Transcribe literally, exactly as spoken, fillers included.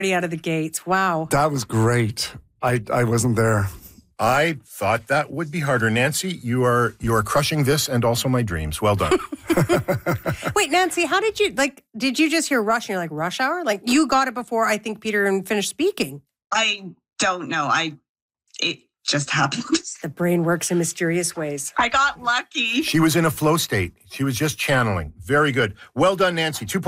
out of the gates. Wow. That was great. I, I wasn't there. I thought that would be harder. Nancy, you are you are crushing this and also my dreams. Well done. Wait, Nancy, how did you, like, did you just hear rush and you're like, rush hour? Like, you got it before I think Peter and finished speaking. I don't know. I, it just happened. The brain works in mysterious ways. I got lucky. She was in a flow state. She was just channeling. Very good. Well done, Nancy. Two